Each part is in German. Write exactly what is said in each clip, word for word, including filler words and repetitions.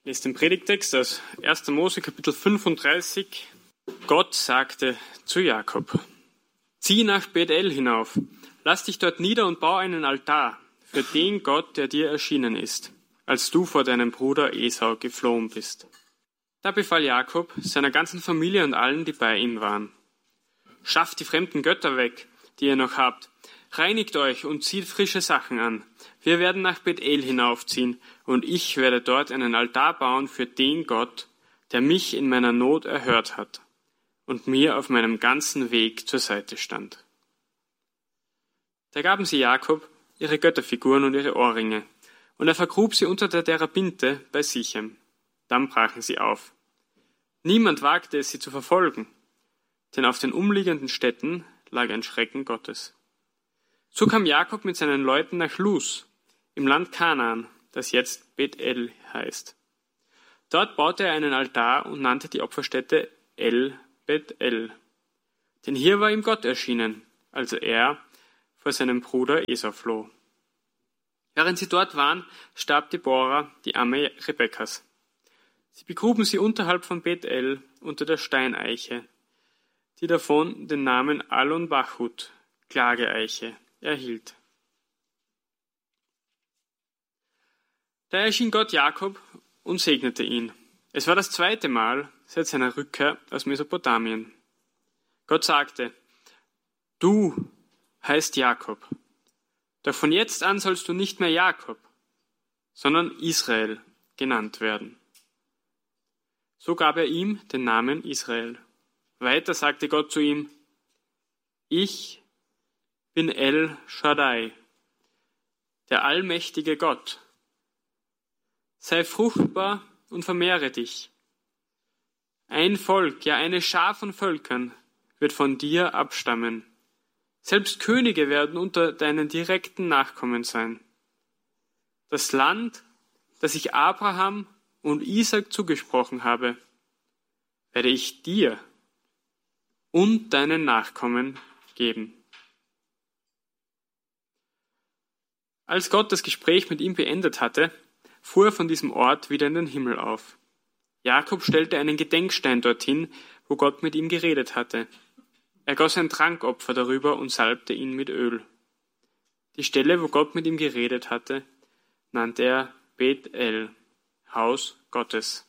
Ich lese den Predigtext aus erster Mose Kapitel fünfunddreißig. Gott sagte zu Jakob: Zieh nach Bethel hinauf, lass dich dort nieder und bau einen Altar für den Gott, der dir erschienen ist, als du vor deinem Bruder Esau geflohen bist. Da befahl Jakob seiner ganzen Familie und allen, die bei ihm waren: Schafft die fremden Götter weg, die ihr noch habt, reinigt euch und zieht frische Sachen an. Wir werden nach Bethel hinaufziehen, und ich werde dort einen Altar bauen für den Gott, der mich in meiner Not erhört hat und mir auf meinem ganzen Weg zur Seite stand. Da gaben sie Jakob ihre Götterfiguren und ihre Ohrringe, und er vergrub sie unter der Terebinte bei Sichem. Dann brachen sie auf. Niemand wagte es, sie zu verfolgen, denn auf den umliegenden Städten lag ein Schrecken Gottes. So kam Jakob mit seinen Leuten nach Luz, im Land Kanaan, das jetzt Bethel heißt. Dort baute er einen Altar und nannte die Opferstätte El Bethel. Denn hier war ihm Gott erschienen, als er vor seinem Bruder Esau floh. Während sie dort waren, starb Deborah, die Amme Rebekkas. Sie begruben sie unterhalb von Bethel unter der Steineiche, die davon den Namen Allon Bachut, Klageeiche, erhielt. Da erschien Gott Jakob und segnete ihn. Es war das zweite Mal seit seiner Rückkehr aus Mesopotamien. Gott sagte: Du heißt Jakob, doch von jetzt an sollst du nicht mehr Jakob, sondern Israel genannt werden. So gab er ihm den Namen Israel. Weiter sagte Gott zu ihm: Ich bin El Shaddai, der allmächtige Gott. Sei fruchtbar und vermehre dich. Ein Volk, ja eine Schar von Völkern, wird von dir abstammen. Selbst Könige werden unter deinen direkten Nachkommen sein. Das Land, das ich Abraham und Isaak zugesprochen habe, werde ich dir und deinen Nachkommen geben. Als Gott das Gespräch mit ihm beendet hatte, fuhr er von diesem Ort wieder in den Himmel auf. Jakob stellte einen Gedenkstein dorthin, wo Gott mit ihm geredet hatte. Er goss ein Trankopfer darüber und salbte ihn mit Öl. Die Stelle, wo Gott mit ihm geredet hatte, nannte er Bethel, Haus Gottes.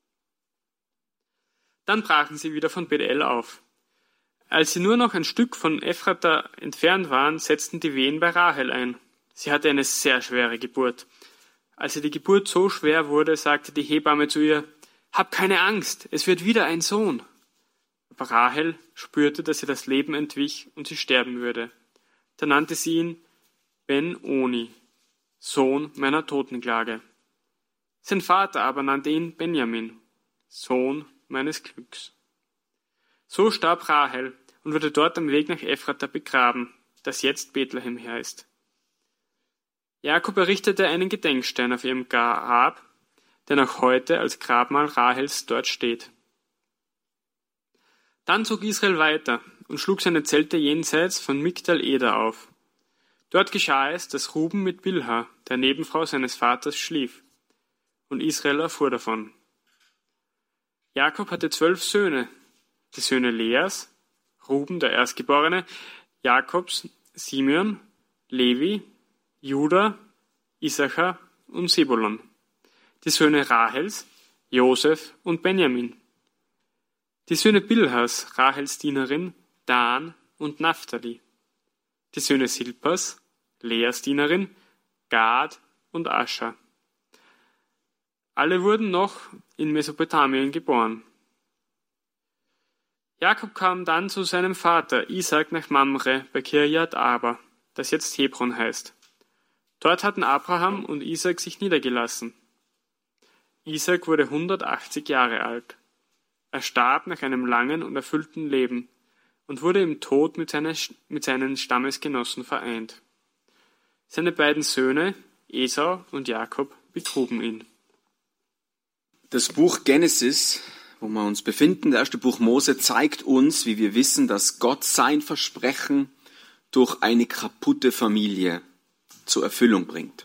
Dann brachen sie wieder von Bethel auf. Als sie nur noch ein Stück von Ephrata entfernt waren, setzten die Wehen bei Rahel ein. Sie hatte eine sehr schwere Geburt. Als ihr die Geburt so schwer wurde, sagte die Hebamme zu ihr: Hab keine Angst, es wird wieder ein Sohn. Aber Rahel spürte, dass ihr das Leben entwich und sie sterben würde. Da nannte sie ihn Ben-Oni, Sohn meiner Totenklage. Sein Vater aber nannte ihn Benjamin, Sohn meines Glücks. So starb Rahel und wurde dort am Weg nach Ephrata begraben, das jetzt Bethlehem heißt. Jakob errichtete einen Gedenkstein auf ihrem Grab, der noch heute als Grabmal Rahels dort steht. Dann zog Israel weiter und schlug seine Zelte jenseits von Migdal Eder auf. Dort geschah es, dass Ruben mit Bilha, der Nebenfrau seines Vaters, schlief, und Israel erfuhr davon. Jakob hatte zwölf Söhne, die Söhne Leas, Ruben der Erstgeborene, Jakobs, Simeon, Levi, Juda, Issachar und Sebulon, die Söhne Rahels, Josef und Benjamin, die Söhne Bilhas, Rahels Dienerin, Dan und Naphtali, die Söhne Silpas, Leas Dienerin, Gad und Ascher. Alle wurden noch in Mesopotamien geboren. Jakob kam dann zu seinem Vater Isaak nach Mamre bei Kirjat Arba, das jetzt Hebron heißt. Dort hatten Abraham und Isaak sich niedergelassen. Isaak wurde hundertachtzig Jahre alt. Er starb nach einem langen und erfüllten Leben und wurde im Tod mit, seine, mit seinen Stammesgenossen vereint. Seine beiden Söhne, Esau und Jakob, begruben ihn. Das Buch Genesis, wo wir uns befinden, das erste Buch Mose, zeigt uns, wie wir wissen, dass Gott sein Versprechen durch eine kaputte Familie zur Erfüllung bringt.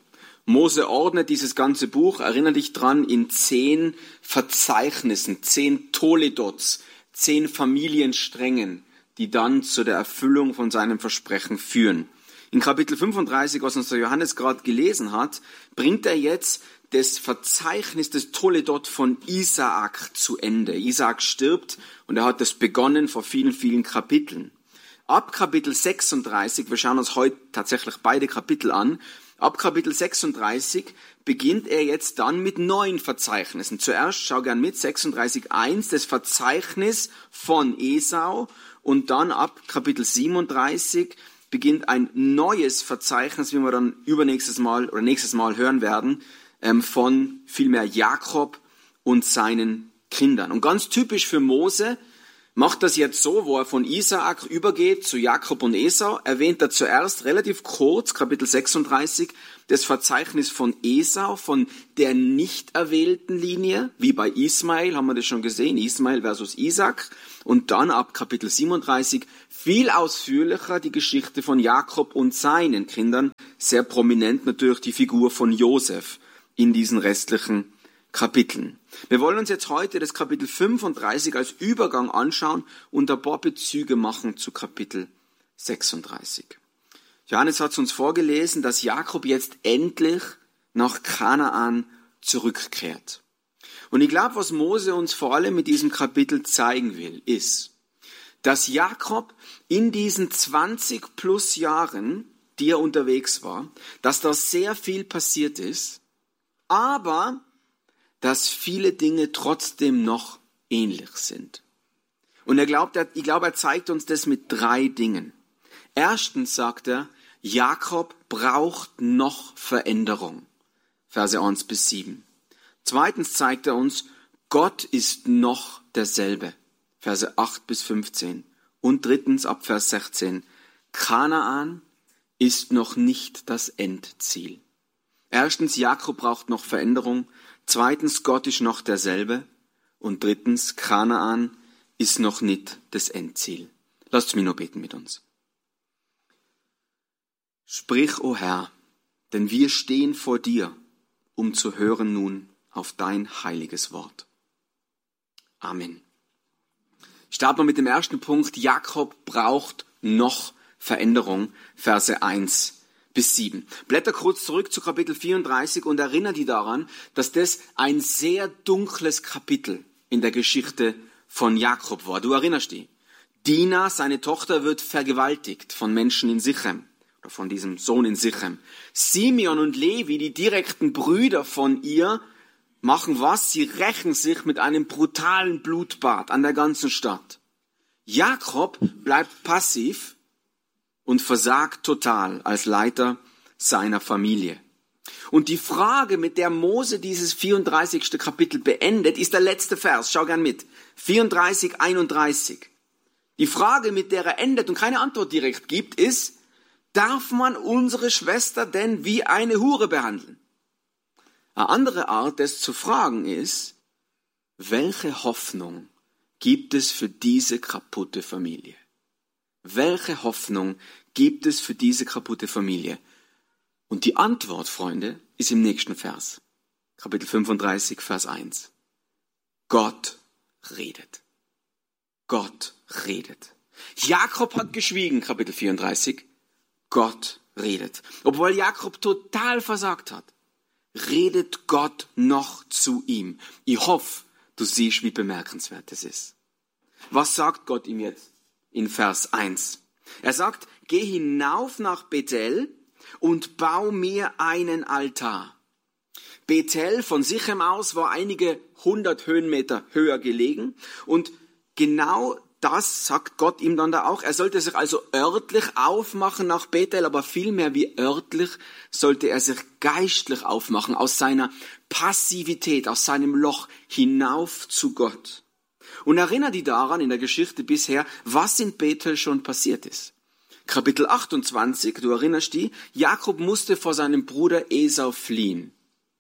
Mose ordnet dieses ganze Buch, erinnere dich dran, in zehn Verzeichnissen, zehn Toledots, zehn Familiensträngen, die dann zu der Erfüllung von seinem Versprechen führen. In Kapitel fünfunddreißig, was uns der Johannes gerade gelesen hat, bringt er jetzt das Verzeichnis des Toledot von Isaak zu Ende. Isaak stirbt und er hat das begonnen vor vielen, vielen Kapiteln. Ab Kapitel sechsunddreißig, wir schauen uns heute tatsächlich beide Kapitel an, ab Kapitel sechsunddreißig beginnt er jetzt dann mit neuen Verzeichnissen. Zuerst, schau gern mit, sechsunddreißig eins, das Verzeichnis von Esau, und dann ab Kapitel siebenunddreißig beginnt ein neues Verzeichnis, wie wir dann übernächstes Mal oder nächstes Mal hören werden, von vielmehr Jakob und seinen Kindern. Und ganz typisch für Mose macht das jetzt so, wo er von Isaak übergeht zu Jakob und Esau, erwähnt er zuerst relativ kurz, Kapitel sechsunddreißig, das Verzeichnis von Esau, von der nicht erwählten Linie, wie bei Ismael, haben wir das schon gesehen, Ismael versus Isaak. Und dann ab Kapitel siebenunddreißig viel ausführlicher die Geschichte von Jakob und seinen Kindern, sehr prominent natürlich die Figur von Josef in diesen restlichen Kapiteln. Wir wollen uns jetzt heute das Kapitel fünfunddreißig als Übergang anschauen und ein paar Bezüge machen zu Kapitel sechsunddreißig. Johannes hat uns vorgelesen, dass Jakob jetzt endlich nach Kanaan zurückkehrt. Und ich glaube, was Mose uns vor allem mit diesem Kapitel zeigen will, ist, dass Jakob in diesen zwanzig plus Jahren, die er unterwegs war, dass da sehr viel passiert ist, aber dass viele Dinge trotzdem noch ähnlich sind. Und er glaubt, er, ich glaube, er zeigt uns das mit drei Dingen. Erstens sagt er, Jakob braucht noch Veränderung. Verse eins bis sieben. Zweitens zeigt er uns, Gott ist noch derselbe. Verse acht bis fünfzehn. Und drittens ab Vers sechzehn. Kanaan ist noch nicht das Endziel. Erstens, Jakob braucht noch Veränderung. Zweitens, Gott ist noch derselbe. Und drittens, Kanaan ist noch nicht das Endziel. Lasst mich noch beten mit uns. Sprich, o Herr, denn wir stehen vor dir, um zu hören nun auf dein heiliges Wort. Amen. Starten wir mit dem ersten Punkt. Jakob braucht noch Veränderung. Verse eins bis sieben. Blätter kurz zurück zu Kapitel vierunddreißig und erinnere dich daran, dass das ein sehr dunkles Kapitel in der Geschichte von Jakob war. Du erinnerst dich. Dina, seine Tochter, wird vergewaltigt von Menschen in Sichem oder von diesem Sohn in Sichem. Simeon und Levi, die direkten Brüder von ihr, machen was? Sie rächen sich mit einem brutalen Blutbad an der ganzen Stadt. Jakob bleibt passiv und versagt total als Leiter seiner Familie. Und die Frage, mit der Mose dieses vierunddreißigste Kapitel beendet, ist der letzte Vers. Schau gern mit. vierunddreißig, einunddreißig. Die Frage, mit der er endet und keine Antwort direkt gibt, ist, darf man unsere Schwester denn wie eine Hure behandeln? Eine andere Art, das zu fragen ist, welche Hoffnung gibt es für diese kaputte Familie? Welche Hoffnung gibt es für diese kaputte Familie? Und die Antwort, Freunde, ist im nächsten Vers. Kapitel fünfunddreißig, Vers eins. Gott redet. Gott redet. Jakob hat geschwiegen, Kapitel vierunddreißig. Gott redet. Obwohl Jakob total versagt hat, redet Gott noch zu ihm. Ich hoffe, du siehst, wie bemerkenswert es ist. Was sagt Gott ihm jetzt in Vers eins? Er sagt, geh hinauf nach Bethel und bau mir einen Altar. Bethel von Sichem aus war einige hundert Höhenmeter höher gelegen und genau das sagt Gott ihm dann da auch. Er sollte sich also örtlich aufmachen nach Bethel, aber vielmehr wie örtlich sollte er sich geistlich aufmachen, aus seiner Passivität, aus seinem Loch hinauf zu Gott. Und erinnere dich daran in der Geschichte bisher, was in Bethel schon passiert ist. Kapitel achtundzwanzig, du erinnerst dich, Jakob musste vor seinem Bruder Esau fliehen.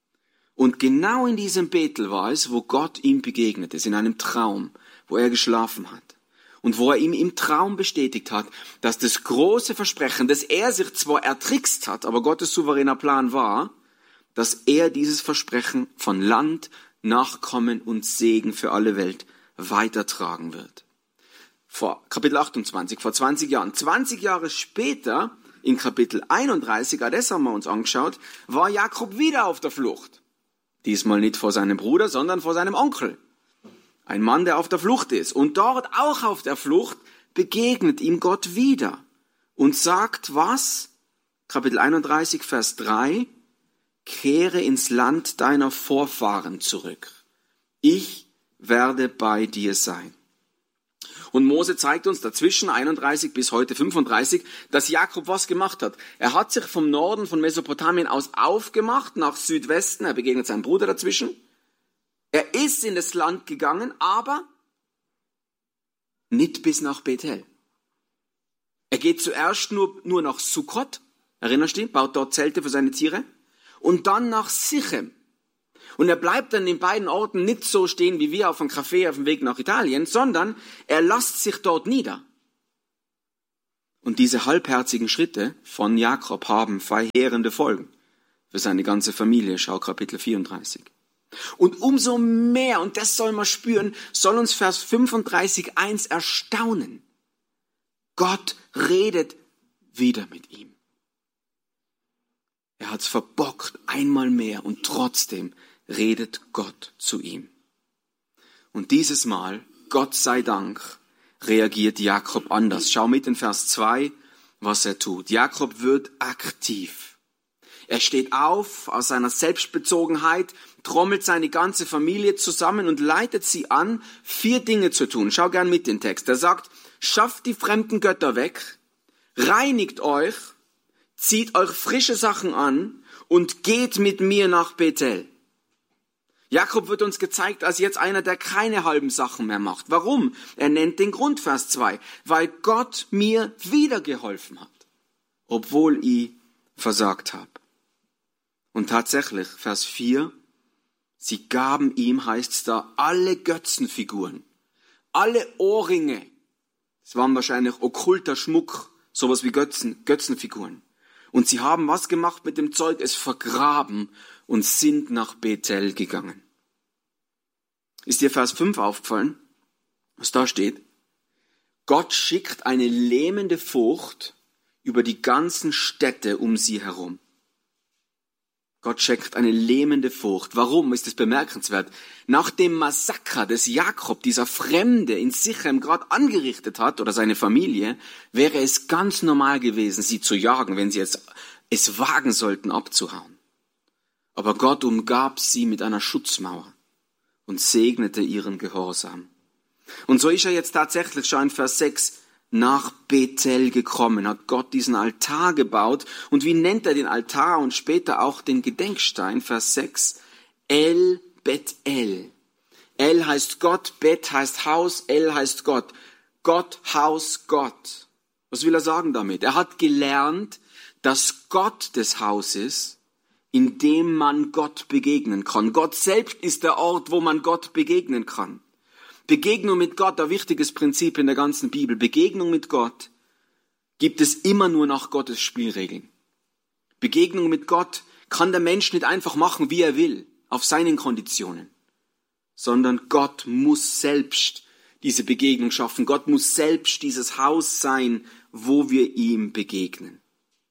Und genau in diesem Bethel war es, wo Gott ihm begegnet ist, in einem Traum, wo er geschlafen hat. Und wo er ihm im Traum bestätigt hat, dass das große Versprechen, das er sich zwar ertrickst hat, aber Gottes souveräner Plan war, dass er dieses Versprechen von Land, Nachkommen und Segen für alle Welt weitertragen wird. Vor Kapitel achtundzwanzig, vor zwanzig Jahren. zwanzig Jahre später, in Kapitel einunddreißig, ah, das haben wir uns angeschaut, war Jakob wieder auf der Flucht. Diesmal nicht vor seinem Bruder, sondern vor seinem Onkel. Ein Mann, der auf der Flucht ist. Und dort auch auf der Flucht begegnet ihm Gott wieder und sagt was? Kapitel einunddreißig, Vers drei. Kehre ins Land deiner Vorfahren zurück. Ich werde bei dir sein. Und Mose zeigt uns dazwischen einunddreißig bis heute fünfunddreißig, dass Jakob was gemacht hat. Er hat sich vom Norden von Mesopotamien aus aufgemacht nach Südwesten. Er begegnet seinem Bruder dazwischen. Er ist in das Land gegangen, aber nicht bis nach Bethel. Er geht zuerst nur, nur nach Sukkot, erinnerst du dich, baut dort Zelte für seine Tiere, und dann nach Sichem. Und er bleibt an den beiden Orten nicht so stehen wie wir auf einem Café auf dem Weg nach Italien, sondern er lässt sich dort nieder. Und diese halbherzigen Schritte von Jakob haben verheerende Folgen für seine ganze Familie. Schau Kapitel vierunddreißig. Und umso mehr, und das soll man spüren, soll uns Vers fünfunddreißig eins erstaunen. Gott redet wieder mit ihm. Er hat's verbockt, einmal mehr, und trotzdem redet Gott zu ihm. Und dieses Mal, Gott sei Dank, reagiert Jakob anders. Schau mit in Vers zwei, was er tut. Jakob wird aktiv. Er steht auf aus seiner Selbstbezogenheit, trommelt seine ganze Familie zusammen und leitet sie an, vier Dinge zu tun. Schau gern mit den Text. Er sagt, schafft die fremden Götter weg, reinigt euch, zieht euch frische Sachen an und geht mit mir nach Bethel. Jakob wird uns gezeigt als jetzt einer, der keine halben Sachen mehr macht. Warum? Er nennt den Grund, Vers zwei. Weil Gott mir wieder geholfen hat, obwohl ich versagt habe. Und tatsächlich, Vers vier, sie gaben ihm, heißt es da, alle Götzenfiguren, alle Ohrringe. Das waren wahrscheinlich okkulter Schmuck, sowas wie Götzen, Götzenfiguren. Und sie haben was gemacht mit dem Zeug? Es vergraben und sind nach Bethel gegangen. Ist dir Vers fünf aufgefallen, was da steht? Gott schickt eine lähmende Furcht über die ganzen Städte um sie herum. Gott schickt eine lähmende Furcht. Warum ist das bemerkenswert? Nach dem Massaker des Jakob, dieser Fremde in Sichem gerade angerichtet hat, oder seine Familie, wäre es ganz normal gewesen, sie zu jagen, wenn sie jetzt es wagen sollten, abzuhauen. Aber Gott umgab sie mit einer Schutzmauer und segnete ihren Gehorsam. Und so ist er jetzt tatsächlich schon in Vers sechs nach Bethel gekommen, hat Gott diesen Altar gebaut. Und wie nennt er den Altar und später auch den Gedenkstein? Vers sechs, El Bethel. El heißt Gott, Bet heißt Haus, El heißt Gott. Gott, Haus, Gott. Was will er sagen damit? Er hat gelernt, dass Gott das Haus ist, in dem man Gott begegnen kann. Gott selbst ist der Ort, wo man Gott begegnen kann. Begegnung mit Gott, ein wichtiges Prinzip in der ganzen Bibel. Begegnung mit Gott gibt es immer nur nach Gottes Spielregeln. Begegnung mit Gott kann der Mensch nicht einfach machen, wie er will, auf seinen Konditionen, sondern Gott muss selbst diese Begegnung schaffen. Gott muss selbst dieses Haus sein, wo wir ihm begegnen.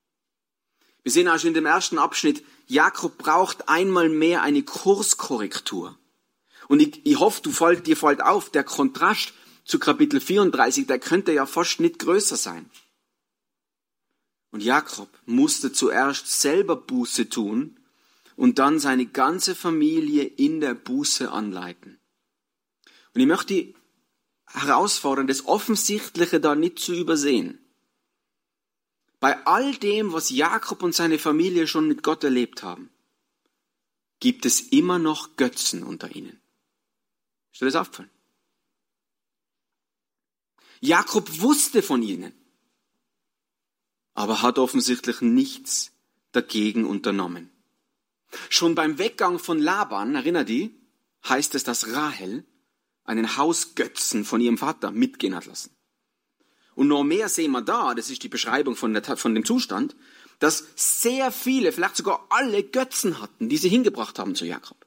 Wir sehen also in dem ersten Abschnitt, Jakob braucht einmal mehr eine Kurskorrektur. Und ich, ich hoffe, du fällt, dir fällt auf, der Kontrast zu Kapitel vierunddreißig, der könnte ja fast nicht größer sein. Und Jakob musste zuerst selber Buße tun und dann seine ganze Familie in der Buße anleiten. Und ich möchte die herausfordern, das Offensichtliche da nicht zu übersehen. Bei all dem, was Jakob und seine Familie schon mit Gott erlebt haben, gibt es immer noch Götzen unter ihnen. Ist dir das aufgefallen? Jakob wusste von ihnen, aber hat offensichtlich nichts dagegen unternommen. Schon beim Weggang von Laban, erinnert ihr, heißt es, dass Rahel einen Hausgötzen von ihrem Vater mitgehen hat lassen. Und noch mehr sehen wir da, das ist die Beschreibung von, der, von dem Zustand, dass sehr viele, vielleicht sogar alle Götzen hatten, die sie hingebracht haben zu Jakob.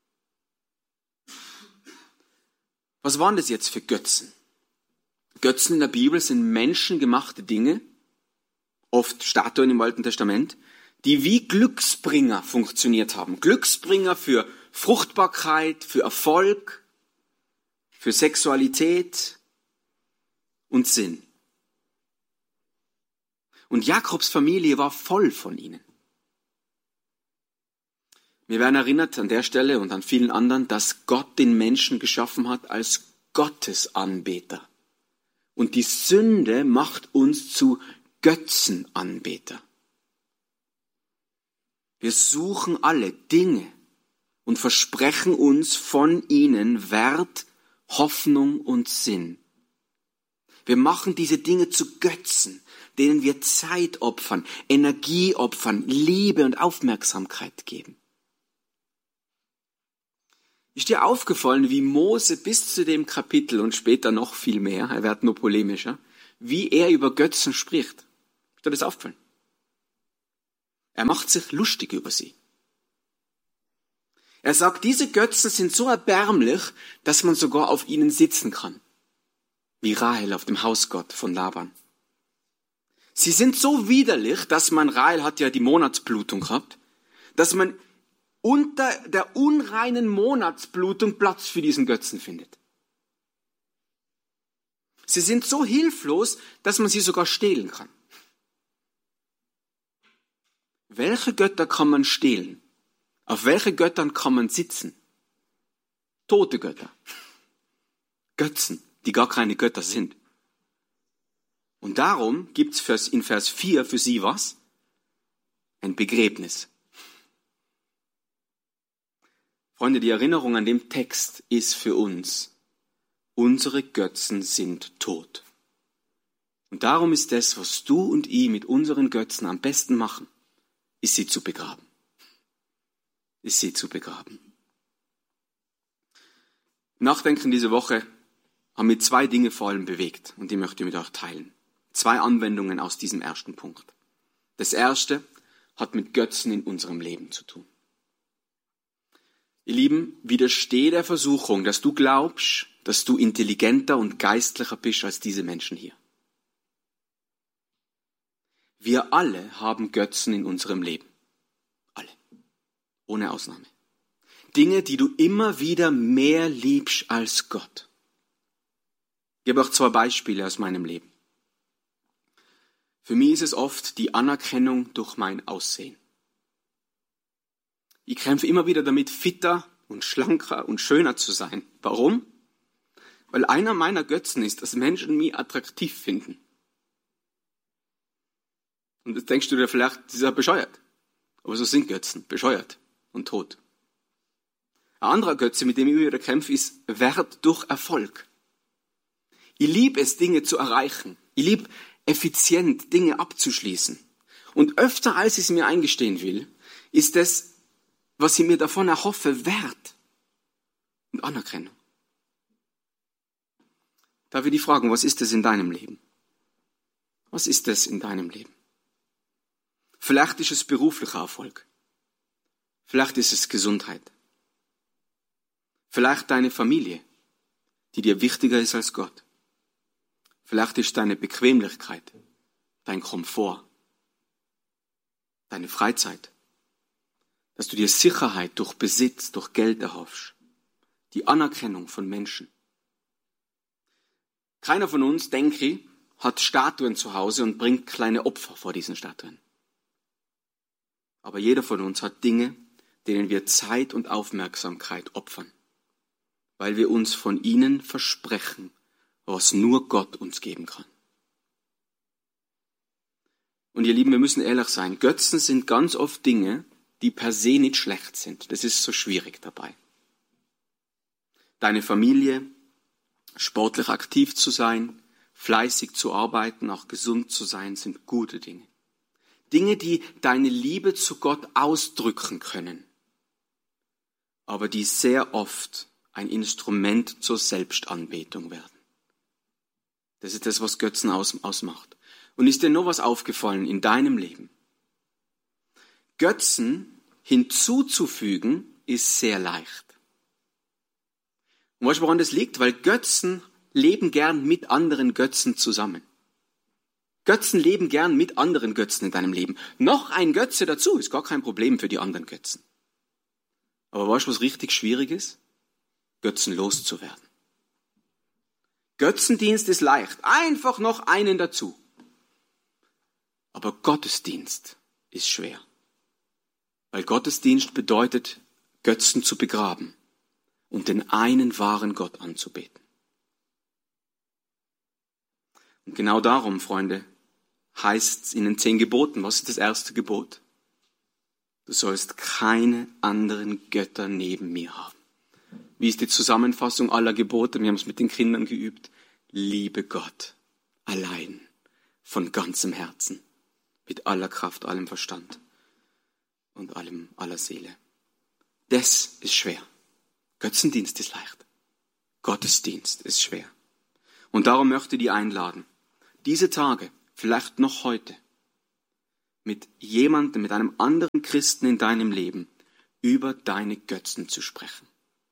Was waren das jetzt für Götzen? Götzen in der Bibel sind menschengemachte Dinge, oft Statuen im Alten Testament, die wie Glücksbringer funktioniert haben. Glücksbringer für Fruchtbarkeit, für Erfolg, für Sexualität und Sinn. Und Jakobs Familie war voll von ihnen. Wir werden erinnert an der Stelle und an vielen anderen, dass Gott den Menschen geschaffen hat als Gottesanbeter. Und die Sünde macht uns zu Götzenanbeter. Wir suchen alle Dinge und versprechen uns von ihnen Wert, Hoffnung und Sinn. Wir machen diese Dinge zu Götzen, denen wir Zeit opfern, Energie opfern, Liebe und Aufmerksamkeit geben. Ist dir aufgefallen, wie Mose bis zu dem Kapitel und später noch viel mehr, er wird nur polemischer, wie er über Götzen spricht? Ist dir das aufgefallen? Er macht sich lustig über sie. Er sagt, diese Götzen sind so erbärmlich, dass man sogar auf ihnen sitzen kann. Wie Rahel auf dem Hausgott von Laban. Sie sind so widerlich, dass man, Rahel hat ja die Monatsblutung gehabt, dass man unter der unreinen Monatsblutung Platz für diesen Götzen findet. Sie sind so hilflos, dass man sie sogar stehlen kann. Welche Götter kann man stehlen? Auf welche Göttern kann man sitzen? Tote Götter. Götzen, die gar keine Götter sind. Und darum gibt's in Vers vier für sie was? Ein Begräbnis. Freunde, die Erinnerung an dem Text ist für uns, unsere Götzen sind tot. Und darum ist das, was du und ich mit unseren Götzen am besten machen, ist sie zu begraben. Ist sie zu begraben. Nachdenken diese Woche haben mir zwei Dinge vor allem bewegt und die möchte ich mit euch teilen. Zwei Anwendungen aus diesem ersten Punkt. Das erste hat mit Götzen in unserem Leben zu tun. Ihr Lieben, widersteh der Versuchung, dass du glaubst, dass du intelligenter und geistlicher bist als diese Menschen hier. Wir alle haben Götzen in unserem Leben. Alle. Ohne Ausnahme. Dinge, die du immer wieder mehr liebst als Gott. Ich gebe auch zwei Beispiele aus meinem Leben. Für mich ist es oft die Anerkennung durch mein Aussehen. Ich kämpfe immer wieder damit, fitter und schlanker und schöner zu sein. Warum? Weil einer meiner Götzen ist, dass Menschen mich attraktiv finden. Und jetzt denkst du dir vielleicht, das ist ja bescheuert. Aber so sind Götzen, bescheuert und tot. Ein anderer Götze, mit dem ich immer wieder kämpfe, ist Wert durch Erfolg. Ich liebe es, Dinge zu erreichen. Ich liebe effizient Dinge abzuschließen. Und öfter, als ich es mir eingestehen will, ist es, was ich mir davon erhoffe, Wert und Anerkennung. Darf ich dich fragen, was ist das in deinem Leben? Was ist das in deinem Leben? Vielleicht ist es beruflicher Erfolg. Vielleicht ist es Gesundheit. Vielleicht deine Familie, die dir wichtiger ist als Gott. Vielleicht ist deine Bequemlichkeit, dein Komfort, deine Freizeit. Dass du dir Sicherheit durch Besitz, durch Geld erhoffst. Die Anerkennung von Menschen. Keiner von uns, denke ich, hat Statuen zu Hause und bringt kleine Opfer vor diesen Statuen. Aber jeder von uns hat Dinge, denen wir Zeit und Aufmerksamkeit opfern. Weil wir uns von ihnen versprechen, was nur Gott uns geben kann. Und ihr Lieben, wir müssen ehrlich sein, Götzen sind ganz oft Dinge, die per se nicht schlecht sind. Das ist so schwierig dabei. Deine Familie, sportlich aktiv zu sein, fleißig zu arbeiten, auch gesund zu sein, sind gute Dinge. Dinge, die deine Liebe zu Gott ausdrücken können, aber die sehr oft ein Instrument zur Selbstanbetung werden. Das ist das, was Götzen aus, ausmacht. Und ist dir noch was aufgefallen in deinem Leben? Götzen hinzuzufügen ist sehr leicht. Und weißt du, woran das liegt? Weil Götzen leben gern mit anderen Götzen zusammen. Götzen leben gern mit anderen Götzen in deinem Leben. Noch ein Götze dazu ist gar kein Problem für die anderen Götzen. Aber weißt du, was richtig schwierig ist? Götzen loszuwerden. Götzendienst ist leicht. Einfach noch einen dazu. Aber Gottesdienst ist schwer. Weil Gottesdienst bedeutet, Götzen zu begraben und den einen wahren Gott anzubeten. Und genau darum, Freunde, heißt es in den zehn Geboten, was ist das erste Gebot? Du sollst keine anderen Götter neben mir haben. Wie ist die Zusammenfassung aller Gebote? Wir haben es mit den Kindern geübt. Liebe Gott allein, von ganzem Herzen, mit aller Kraft, allem Verstand und allem, aller Seele. Das ist schwer. Götzendienst ist leicht. Gottesdienst ist schwer. Und darum möchte ich dich einladen, diese Tage, vielleicht noch heute, mit jemandem, mit einem anderen Christen in deinem Leben über deine Götzen zu sprechen.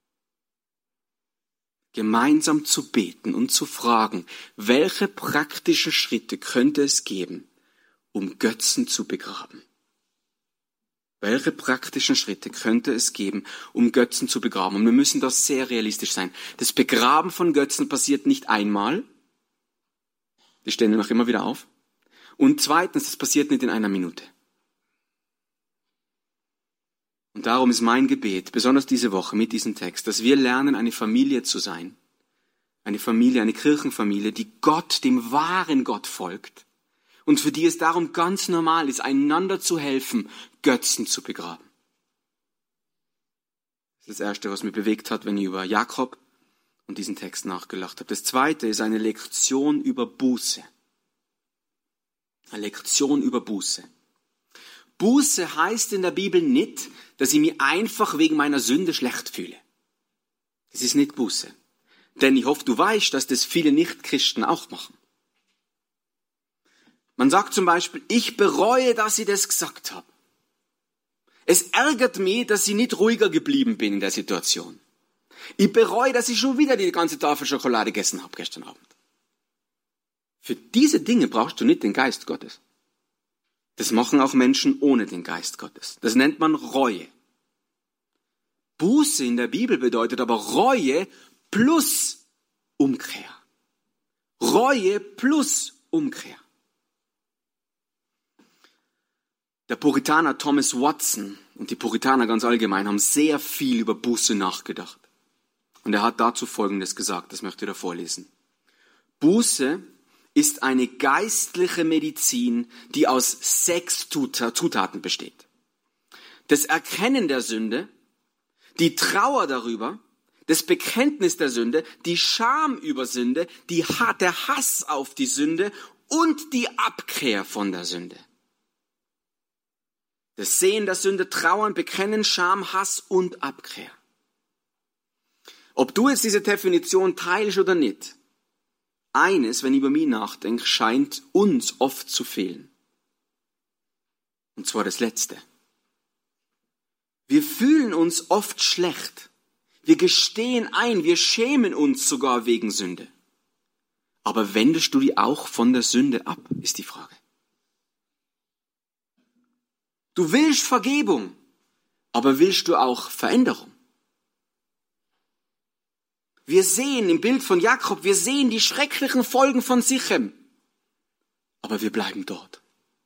Gemeinsam zu beten und zu fragen, welche praktischen Schritte könnte es geben, um Götzen zu begraben? Welche praktischen Schritte könnte es geben, um Götzen zu begraben? Und wir müssen da sehr realistisch sein. Das Begraben von Götzen passiert nicht einmal. Die stehen noch immer wieder auf. Und zweitens, das passiert nicht in einer Minute. Und darum ist mein Gebet, besonders diese Woche mit diesem Text, dass wir lernen, eine Familie zu sein. Eine Familie, eine Kirchenfamilie, die Gott, dem wahren Gott folgt. Und für die es darum ganz normal ist, einander zu helfen, Götzen zu begraben. Das ist das Erste, was mich bewegt hat, wenn ich über Jakob und diesen Text nachgedacht habe. Das Zweite ist eine Lektion über Buße. Eine Lektion über Buße. Buße heißt in der Bibel nicht, dass ich mich einfach wegen meiner Sünde schlecht fühle. Das ist nicht Buße. Denn ich hoffe, du weißt, dass das viele Nichtchristen auch machen. Man sagt zum Beispiel, ich bereue, dass ich das gesagt habe. Es ärgert mich, dass ich nicht ruhiger geblieben bin in der Situation. Ich bereue, dass ich schon wieder die ganze Tafel Schokolade gegessen habe gestern Abend. Für diese Dinge brauchst du nicht den Geist Gottes. Das machen auch Menschen ohne den Geist Gottes. Das nennt man Reue. Buße in der Bibel bedeutet aber Reue plus Umkehr. Reue plus Umkehr. Der Puritaner Thomas Watson und die Puritaner ganz allgemein haben sehr viel über Buße nachgedacht. Und er hat dazu Folgendes gesagt, das möchte ich da vorlesen. Buße ist eine geistliche Medizin, die aus sechs Zutaten besteht. Das Erkennen der Sünde, die Trauer darüber, das Bekenntnis der Sünde, die Scham über Sünde, die, der Hass auf die Sünde und die Abkehr von der Sünde. Das Sehen der Sünde, Trauern, Bekennen, Scham, Hass und Abkehr. Ob du jetzt diese Definition teilst oder nicht, eines, wenn ich über mich nachdenke, scheint uns oft zu fehlen. Und zwar das Letzte. Wir fühlen uns oft schlecht. Wir gestehen ein, wir schämen uns sogar wegen Sünde. Aber wendest du dich auch von der Sünde ab, ist die Frage. Du willst Vergebung, aber willst du auch Veränderung? Wir sehen im Bild von Jakob, wir sehen die schrecklichen Folgen von Sichem, aber wir bleiben dort.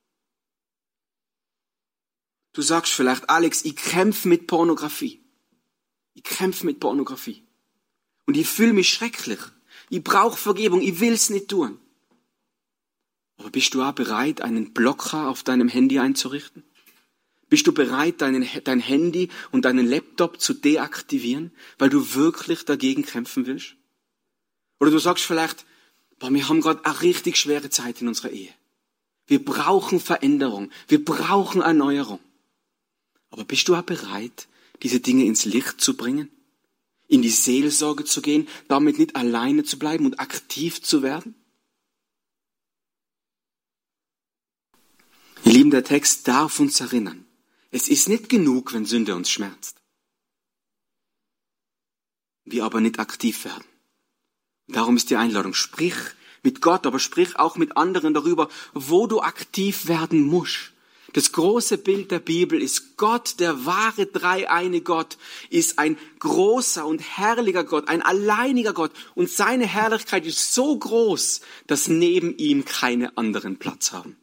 Du sagst vielleicht, Alex, ich kämpfe mit Pornografie. Ich kämpfe mit Pornografie. Und ich fühle mich schrecklich. Ich brauche Vergebung, ich will es nicht tun. Aber bist du auch bereit, einen Blocker auf deinem Handy einzurichten? Bist du bereit, deinen, dein Handy und deinen Laptop zu deaktivieren, weil du wirklich dagegen kämpfen willst? Oder du sagst vielleicht, boah, wir haben gerade eine richtig schwere Zeit in unserer Ehe. Wir brauchen Veränderung, wir brauchen Erneuerung. Aber bist du auch bereit, diese Dinge ins Licht zu bringen? In die Seelsorge zu gehen, damit nicht alleine zu bleiben und aktiv zu werden? Ihr Lieben, der Text darf uns erinnern. Es ist nicht genug, wenn Sünde uns schmerzt. Wir aber nicht aktiv werden. Darum ist die Einladung, sprich mit Gott, aber sprich auch mit anderen darüber, wo du aktiv werden musst. Das große Bild der Bibel ist Gott, der wahre dreieine Gott, ist ein großer und herrlicher Gott, ein alleiniger Gott. Und seine Herrlichkeit ist so groß, dass neben ihm keine anderen Platz haben.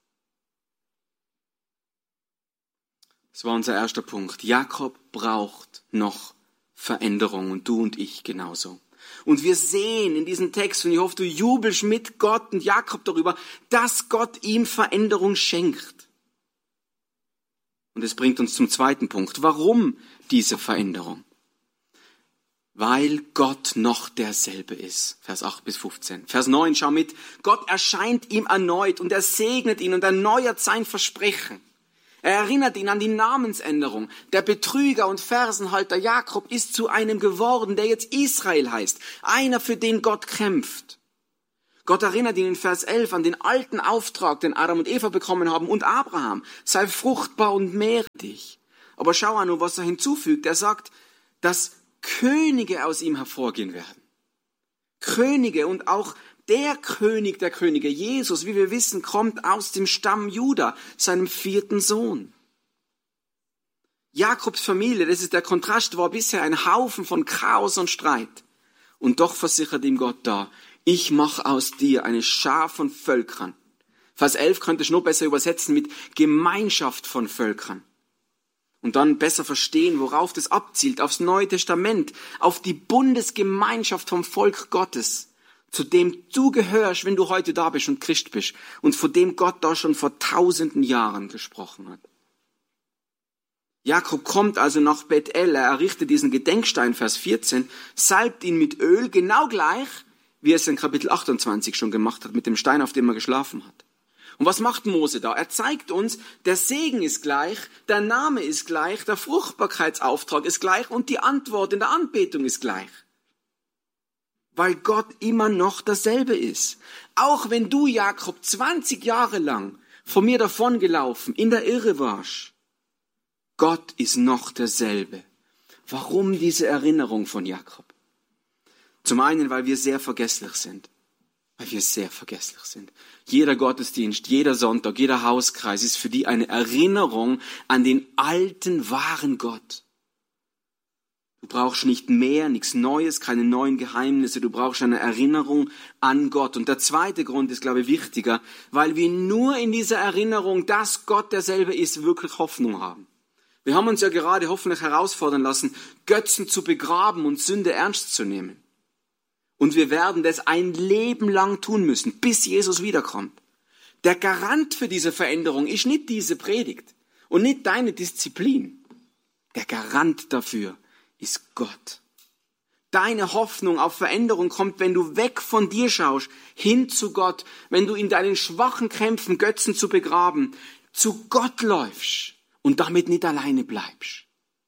Das war unser erster Punkt. Jakob braucht noch Veränderung und du und ich genauso. Und wir sehen in diesem Text, und ich hoffe, du jubelst mit Gott und Jakob darüber, dass Gott ihm Veränderung schenkt. Und es bringt uns zum zweiten Punkt. Warum diese Veränderung? Weil Gott noch derselbe ist. Vers acht bis fünfzehn. Vers neun, schau mit. Gott erscheint ihm erneut und er segnet ihn und erneuert sein Versprechen. Er erinnert ihn an die Namensänderung. Der Betrüger und Fersenhalter Jakob ist zu einem geworden, der jetzt Israel heißt. Einer, für den Gott kämpft. Gott erinnert ihn in Vers elf an den alten Auftrag, den Adam und Eva bekommen haben und Abraham. Sei fruchtbar und mehre dich. Aber schau an, was er hinzufügt. Er sagt, dass Könige aus ihm hervorgehen werden. Könige und auch der König der Könige, Jesus, wie wir wissen, kommt aus dem Stamm Juda, seinem vierten Sohn. Jakobs Familie, das ist der Kontrast, war bisher ein Haufen von Chaos und Streit. Und doch versichert ihm Gott da, ich mache aus dir eine Schar von Völkern. Vers elf könnte ich noch besser übersetzen mit Gemeinschaft von Völkern. Und dann besser verstehen, worauf das abzielt, aufs Neue Testament, auf die Bundesgemeinschaft vom Volk Gottes, zu dem du gehörst, wenn du heute da bist und Christ bist und von dem Gott da schon vor tausenden Jahren gesprochen hat. Jakob kommt also nach Bethel, er errichtet diesen Gedenkstein, Vers vierzehn, salbt ihn mit Öl, genau gleich, wie er es in Kapitel achtundzwanzig schon gemacht hat, mit dem Stein, auf dem er geschlafen hat. Und was macht Mose da? Er zeigt uns, der Segen ist gleich, der Name ist gleich, der Fruchtbarkeitsauftrag ist gleich und die Antwort in der Anbetung ist gleich. Weil Gott immer noch dasselbe ist. Auch wenn du, Jakob, zwanzig Jahre lang von mir davongelaufen, in der Irre warst, Gott ist noch derselbe. Warum diese Erinnerung von Jakob? Zum einen, weil wir sehr vergesslich sind. Weil wir sehr vergesslich sind. Jeder Gottesdienst, jeder Sonntag, jeder Hauskreis ist für die eine Erinnerung an den alten, wahren Gott. Du brauchst nicht mehr, nichts Neues, keine neuen Geheimnisse. Du brauchst eine Erinnerung an Gott. Und der zweite Grund ist, glaube ich, wichtiger, weil wir nur in dieser Erinnerung, dass Gott derselbe ist, wirklich Hoffnung haben. Wir haben uns ja gerade hoffentlich herausfordern lassen, Götzen zu begraben und Sünde ernst zu nehmen. Und wir werden das ein Leben lang tun müssen, bis Jesus wiederkommt. Der Garant für diese Veränderung ist nicht diese Predigt und nicht deine Disziplin. Der Garant dafür ist Gott. Deine Hoffnung auf Veränderung kommt, wenn du weg von dir schaust, hin zu Gott, wenn du in deinen schwachen Kämpfen, Götzen zu begraben, zu Gott läufst und damit nicht alleine bleibst.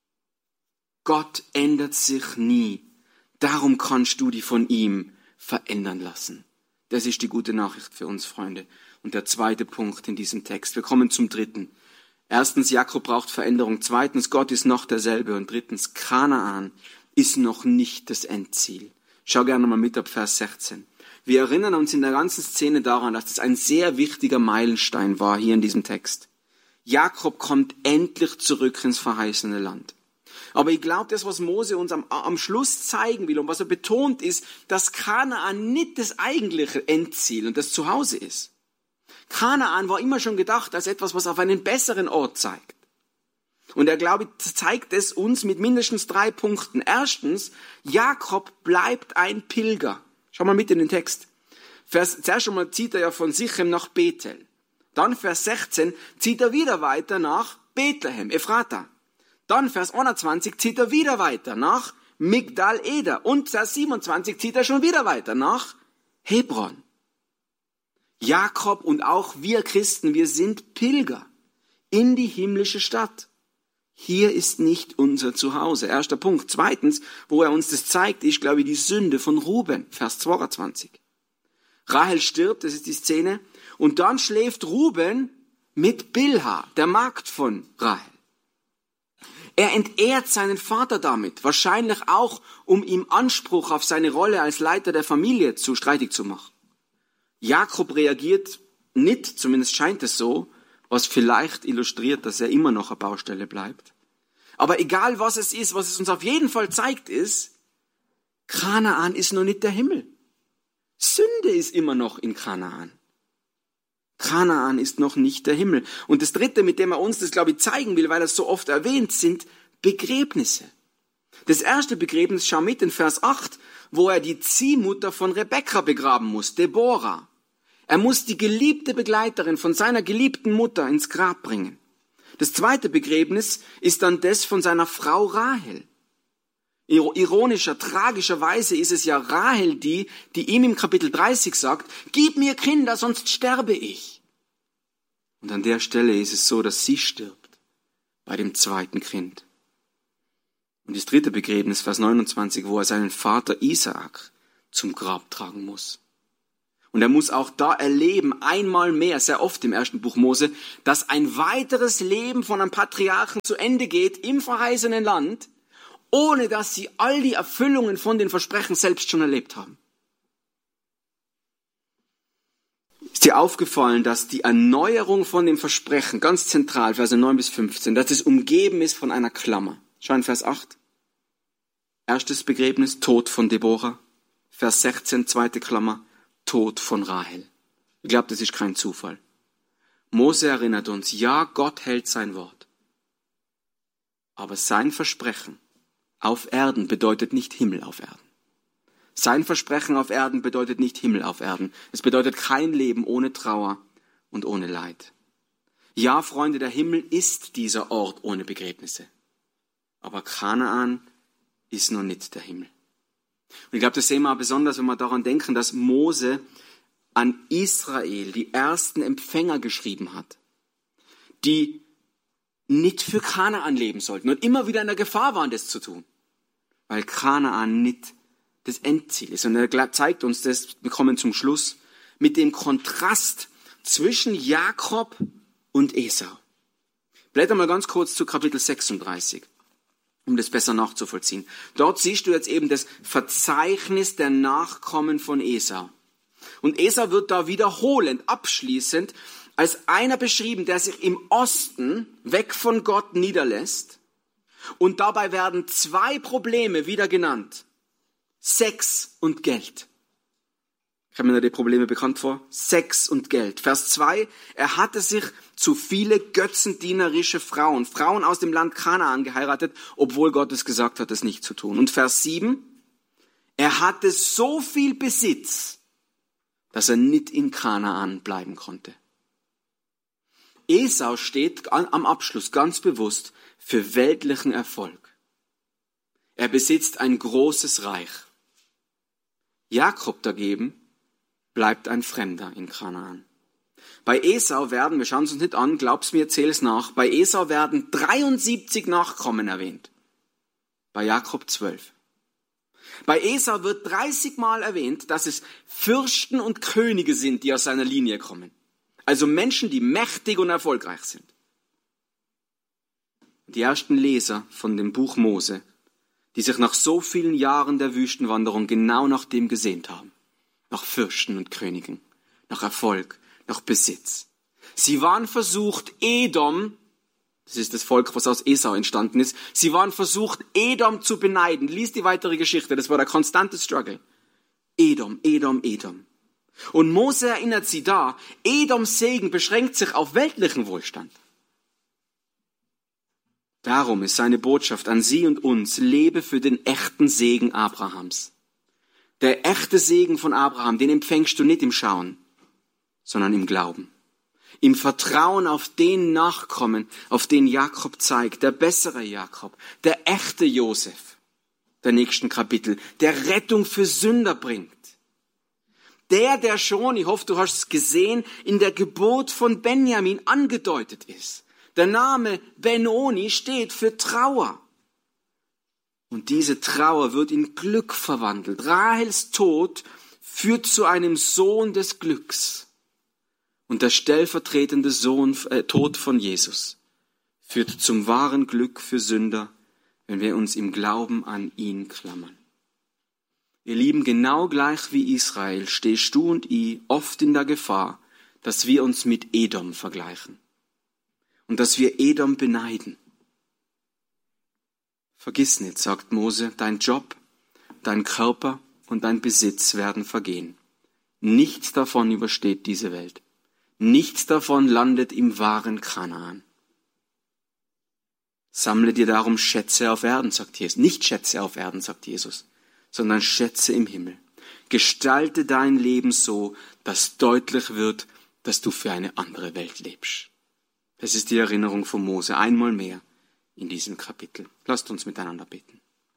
Gott ändert sich nie. Darum kannst du dich von ihm verändern lassen. Das ist die gute Nachricht für uns, Freunde. Und der zweite Punkt in diesem Text. Wir kommen zum dritten. Erstens, Jakob braucht Veränderung. Zweitens, Gott ist noch derselbe. Und drittens, Kanaan ist noch nicht das Endziel. Schau gerne mal mit ab Vers sechzehn. Wir erinnern uns in der ganzen Szene daran, dass das ein sehr wichtiger Meilenstein war hier in diesem Text. Jakob kommt endlich zurück ins verheißene Land. Aber ich glaube, das, was Mose uns am, am Schluss zeigen will und was er betont, ist, dass Kanaan nicht das eigentliche Endziel und das Zuhause ist. Kanaan war immer schon gedacht als etwas, was auf einen besseren Ort zeigt. Und er, glaube ich, zeigt es uns mit mindestens drei Punkten. Erstens, Jakob bleibt ein Pilger. Schau mal mit in den Text. Vers, zuerst einmal zieht er ja von Sichem nach Bethel. Dann Vers sechzehn zieht er wieder weiter nach Bethlehem, Ephrata. Dann Vers einundzwanzig zieht er wieder weiter nach Migdal Eder. Und Vers siebenundzwanzig zieht er schon wieder weiter nach Hebron. Jakob und auch wir Christen, wir sind Pilger in die himmlische Stadt. Hier ist nicht unser Zuhause. Erster Punkt. Zweitens, wo er uns das zeigt, ist, glaube ich, die Sünde von Ruben. Vers zweiundzwanzig. Rahel stirbt, das ist die Szene. Und dann schläft Ruben mit Bilha, der Magd von Rahel. Er entehrt seinen Vater damit, wahrscheinlich auch, um ihm Anspruch auf seine Rolle als Leiter der Familie zu streitig zu machen. Jakob reagiert nicht, zumindest scheint es so, was vielleicht illustriert, dass er immer noch eine Baustelle bleibt. Aber egal was es ist, was es uns auf jeden Fall zeigt, ist, Kanaan ist noch nicht der Himmel. Sünde ist immer noch in Kanaan. Kanaan ist noch nicht der Himmel. Und das Dritte, mit dem er uns das, glaube ich, zeigen will, weil er es so oft erwähnt, sind Begräbnisse. Das erste Begräbnis, schau mit in Vers acht, wo er die Ziehmutter von Rebekka begraben muss, Deborah. Er muss die geliebte Begleiterin von seiner geliebten Mutter ins Grab bringen. Das zweite Begräbnis ist dann das von seiner Frau Rahel. Ironischer, tragischerweise ist es ja Rahel die, die ihm im Kapitel dreißig sagt, gib mir Kinder, sonst sterbe ich. Und an der Stelle ist es so, dass sie stirbt bei dem zweiten Kind. Und das dritte Begräbnis, Vers neunundzwanzig, wo er seinen Vater Isaak zum Grab tragen muss. Und er muss auch da erleben, einmal mehr, sehr oft im ersten Buch Mose, dass ein weiteres Leben von einem Patriarchen zu Ende geht im verheißenen Land, ohne dass sie all die Erfüllungen von den Versprechen selbst schon erlebt haben. Ist dir aufgefallen, dass die Erneuerung von dem Versprechen, ganz zentral, Verse neun bis fünfzehn, dass es umgeben ist von einer Klammer? Schau in Vers acht. Erstes Begräbnis, Tod von Deborah. Vers sechzehn, zweite Klammer, Tod von Rahel. Ich glaube, das ist kein Zufall. Mose erinnert uns, ja, Gott hält sein Wort. Aber sein Versprechen auf Erden bedeutet nicht Himmel auf Erden. Sein Versprechen auf Erden bedeutet nicht Himmel auf Erden. Es bedeutet kein Leben ohne Trauer und ohne Leid. Ja, Freunde, der Himmel ist dieser Ort ohne Begräbnisse. Aber Kanaan ist noch nicht der Himmel. Und ich glaube, das sehen wir besonders, wenn wir daran denken, dass Mose an Israel die ersten Empfänger geschrieben hat, die nicht für Kanaan leben sollten und immer wieder in der Gefahr waren, das zu tun. Weil Kanaan nicht das Endziel ist. Und er zeigt uns das, wir kommen zum Schluss, mit dem Kontrast zwischen Jakob und Esau. Blätter mal ganz kurz zu Kapitel sechsunddreißig, um das besser nachzuvollziehen. Dort siehst du jetzt eben das Verzeichnis der Nachkommen von Esau. Und Esau wird da wiederholend, abschließend, als einer beschrieben, der sich im Osten weg von Gott niederlässt. Und dabei werden zwei Probleme wieder genannt. Sex und Geld. Kommen mir die Probleme bekannt vor? Sex und Geld. Vers zwei, er hatte sich zu viele götzendienerische Frauen, Frauen aus dem Land Kanaan geheiratet, obwohl Gott es gesagt hat, es nicht zu tun. Und Vers sieben, er hatte so viel Besitz, dass er nicht in Kanaan bleiben konnte. Esau steht am Abschluss ganz bewusst für weltlichen Erfolg. Er besitzt ein großes Reich. Jakob dagegen bleibt ein Fremder in Kanaan. Bei Esau werden, wir schauen es uns nicht an, glaub's mir, zähl es nach, bei Esau werden dreiundsiebzig Nachkommen erwähnt. Bei Jakob zwölf. Bei Esau wird dreißig Mal erwähnt, dass es Fürsten und Könige sind, die aus seiner Linie kommen. Also Menschen, die mächtig und erfolgreich sind. Die ersten Leser von dem Buch Mose, die sich nach so vielen Jahren der Wüstenwanderung genau nach dem gesehnt haben. Nach Fürsten und Königen, nach Erfolg, nach Besitz. Sie waren versucht, Edom, das ist das Volk, was aus Esau entstanden ist, sie waren versucht, Edom zu beneiden. Lies die weitere Geschichte, das war der konstante Struggle. Edom, Edom, Edom. Und Mose erinnert sie da, Edoms Segen beschränkt sich auf weltlichen Wohlstand. Darum ist seine Botschaft an sie und uns, lebe für den echten Segen Abrahams. Der echte Segen von Abraham, den empfängst du nicht im Schauen, sondern im Glauben. Im Vertrauen auf den Nachkommen, auf den Jakob zeigt, der bessere Jakob, der echte Josef, der nächsten Kapitel, der Rettung für Sünder bringt. Der, der schon, ich hoffe, du hast es gesehen, in der Geburt von Benjamin angedeutet ist. Der Name Benoni steht für Trauer. Und diese Trauer wird in Glück verwandelt. Rahels Tod führt zu einem Sohn des Glücks. Und der stellvertretende Sohn, äh, Tod von Jesus führt zum wahren Glück für Sünder, wenn wir uns im Glauben an ihn klammern. Ihr Lieben, genau gleich wie Israel stehst du und ich oft in der Gefahr, dass wir uns mit Edom vergleichen und dass wir Edom beneiden. Vergiss nicht, sagt Mose, dein Job, dein Körper und dein Besitz werden vergehen. Nichts davon übersteht diese Welt. Nichts davon landet im wahren Kanaan. Sammle dir darum Schätze auf Erden, sagt Jesus. Nicht Schätze auf Erden, sagt Jesus, sondern Schätze im Himmel. Gestalte dein Leben so, dass deutlich wird, dass du für eine andere Welt lebst. Das ist die Erinnerung von Mose, einmal mehr in diesem Kapitel. Lasst uns miteinander beten.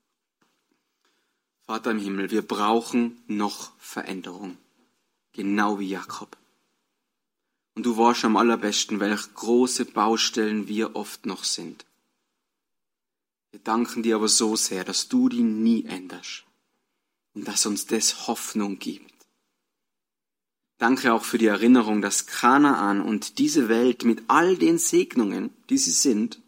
Vater im Himmel, wir brauchen noch Veränderung, genau wie Jakob. Und du weißt am allerbesten, welche große Baustellen wir oft noch sind. Wir danken dir aber so sehr, dass du die nie änderst und dass uns das Hoffnung gibt. Danke auch für die Erinnerung, dass Kanaan und diese Welt mit all den Segnungen, die sie sind,